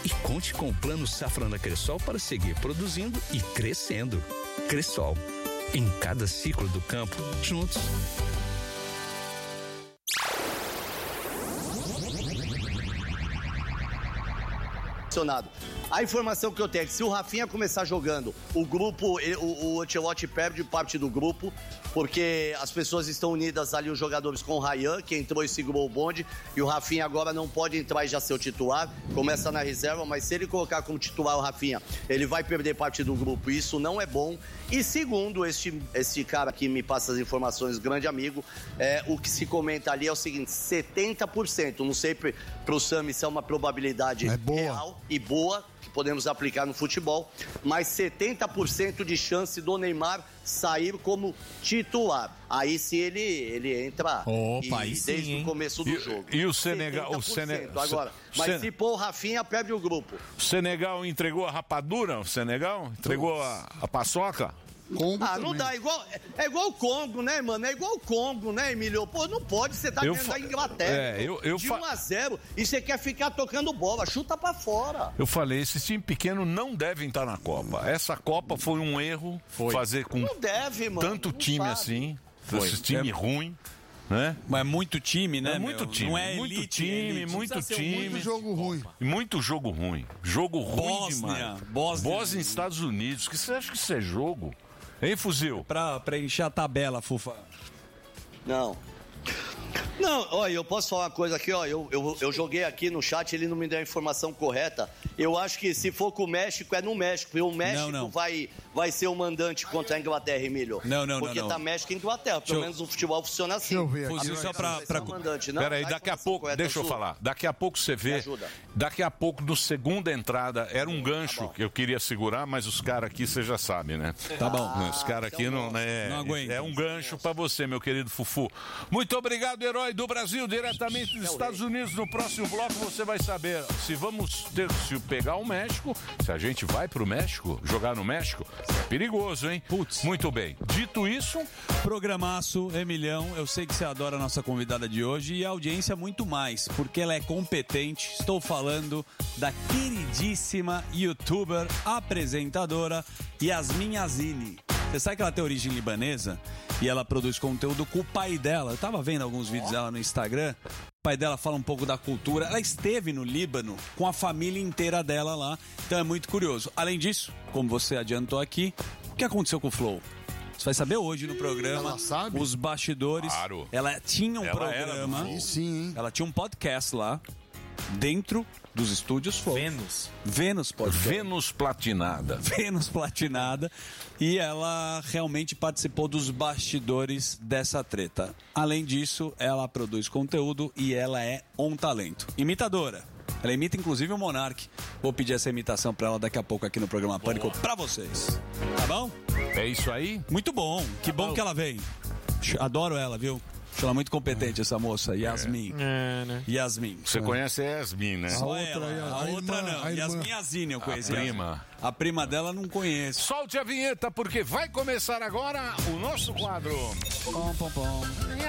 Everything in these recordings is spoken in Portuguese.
E conte com o Plano Safra da Cressol para seguir produzindo e crescendo. Cressol, em cada ciclo do campo, juntos. A informação que eu tenho é que se o Rafinha começar jogando, o grupo, o Ancelotti perde parte do grupo, porque as pessoas estão unidas ali, os jogadores com o Ryan, que entrou e segurou o bonde, e o Rafinha agora não pode entrar e já ser o titular, começa na reserva, mas se ele colocar como titular o Rafinha, ele vai perder parte do grupo, e isso não é bom. E segundo esse cara que me passa as informações, grande amigo, o que se comenta ali é o seguinte, 70%, não sei pro Sam se é uma probabilidade real e boa, que podemos aplicar no futebol, mas 70% de chance do Neymar sair como titular. Aí se ele entra desde o começo do jogo. E o Senegal... Agora, mas se pôr o Rafinha, perde o grupo. O Senegal entregou a rapadura? O Senegal entregou a paçoca? Congo não dá, é igual o Congo, né, mano? É igual o Congo, né, Emílio? Pô, não pode, você tá ganhando da Inglaterra de 1-0 e você quer ficar tocando bola, chuta pra fora. Eu falei, esses times pequenos não devem estar na Copa. Essa Copa foi um erro fazer com não deve, mano, tanto time assim, esse time ruim. Né? Mas é muito time, né? É muito time. Não é muito elite, time, muito time. Muito jogo ruim. Muito jogo ruim. Jogo ruim demais. Bósnia e Estados Unidos. Que você acha que isso é jogo? Hein, Fuzil? Pra encher a tabela, Fufa. Não, olha, eu posso falar uma coisa aqui, ó. Eu joguei aqui no chat, ele não me deu a informação correta. Eu acho que se for com o México, é no México. Porque o México vai ser o mandante contra a Inglaterra, Emílio. Não. Porque tá México e Inglaterra. Pelo menos o futebol funciona assim. Deixa eu ver aqui. Fuzil só pra... Peraí, daqui a pouco, deixa eu falar. Daqui a pouco você vê. Daqui a pouco, no segunda entrada, era um gancho que eu queria segurar, mas os caras aqui, você já sabe, né? Tá bom. Os caras aqui não aguentam. É um gancho pra você, meu querido Fufu. Muito obrigado, herói do Brasil, diretamente dos Estados Unidos. No próximo bloco você vai saber se pegar o México, se a gente vai pro México, jogar no México, é perigoso, hein? Putz. Muito bem. Dito isso... Programaço, Emilhão, eu sei que você adora a nossa convidada de hoje e a audiência muito mais, porque ela é competente. Estou falando da queridíssima youtuber, apresentadora Yasmin Yazini. Você sabe que ela tem origem libanesa e ela produz conteúdo com o pai dela. Eu tava vendo alguns vídeos dela no Instagram. O pai dela fala um pouco da cultura. Ela esteve no Líbano com a família inteira dela lá. Então é muito curioso. Além disso, como você adiantou aqui, o que aconteceu com o Flow? Você vai saber hoje no programa. Ela sabe? Os bastidores. Claro. Ela tinha um programa. Sim, hein? Ela tinha um podcast lá. Dentro dos estúdios Flow. Vênus Podcast. Vênus Platinada. Vênus Platinada. E ela realmente participou dos bastidores dessa treta. Além disso, ela produz conteúdo e ela é um talento. Imitadora. Ela imita inclusive o Monark. Vou pedir essa imitação pra ela daqui a pouco aqui no programa Pânico pra vocês. Tá bom? É isso aí? Muito bom. Que bom que ela vem. Adoro ela, viu? Acho ela muito competente, essa moça, Yasmin. Né? Yasmin. Você conhece a Yasmin, né? Só ela. A outra não. Yasmin Yazini eu conheço. A prima. A prima dela não conheço. Solte a vinheta, porque vai começar agora o nosso quadro. Pom, pom, pom.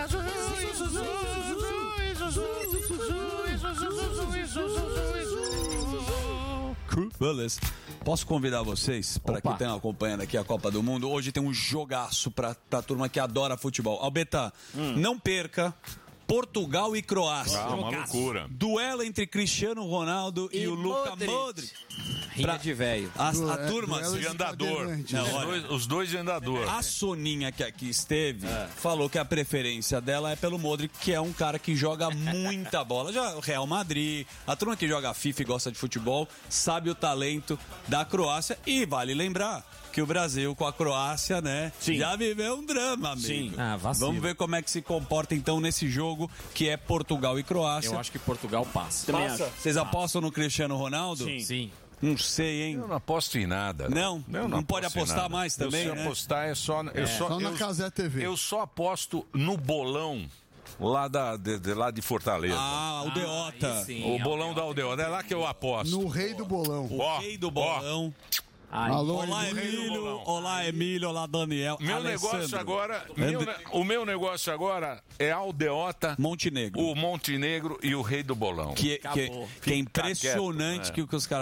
Beleza. Posso convidar vocês, para quem estão acompanhando aqui a Copa do Mundo, hoje tem um jogaço pra turma que adora futebol. Albeta, não perca Portugal e Croácia. Uma loucura. Duelo entre Cristiano Ronaldo e o Luka Modric. Rinha de velho. A turma... De andador. Os dois de andador. A Soninha que aqui esteve falou que a preferência dela é pelo Modric, que é um cara que joga muita bola. Já o Real Madrid, a turma que joga FIFA e gosta de futebol, sabe o talento da Croácia. E vale lembrar que o Brasil com a Croácia, né, já viveu um drama, amigo. Sim. Vacilo. Vamos ver como é que se comporta então nesse jogo que é Portugal e Croácia. Eu acho que Portugal passa. Passa? Vocês apostam no Cristiano Ronaldo? Sim. Não sei, hein? Eu não aposto em nada. Não pode apostar mais também, Se né? apostar é só... Só na Casé TV. Eu só aposto no bolão lá de Fortaleza. Ah, Aldeota. O bolão da Aldeota. É lá que eu aposto. No Rei do Bolão. O Rei do Bolão. Alô, olá, Emílio. Olá, Emílio. Olá, Daniel. Meu negócio agora... O meu negócio agora é Aldeota, Montenegro. O Montenegro e o Rei do Bolão. Que é impressionante que os caras